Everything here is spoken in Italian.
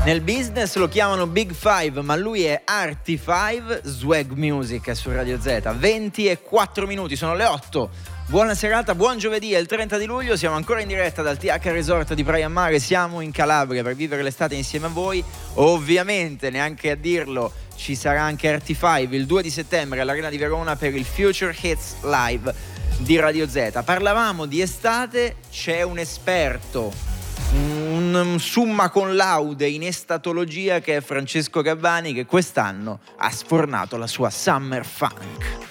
Nel business lo chiamano Big Five, ma lui è Arty5, Swag Music su Radio Z. 20:04 minuti, sono le 8. Buona serata, buon giovedì, è il 30 di luglio, siamo ancora in diretta dal TH Resort di Praia Mare, siamo in Calabria per vivere l'estate insieme a voi. Ovviamente, neanche a dirlo, ci sarà anche Arty5 il 2 di settembre all'Arena di Verona per il Future Hits Live di Radio Z. Parlavamo di estate, c'è un esperto, un summa cum laude in estatologia che è Francesco Gabbani, che quest'anno ha sfornato la sua Summer Funk.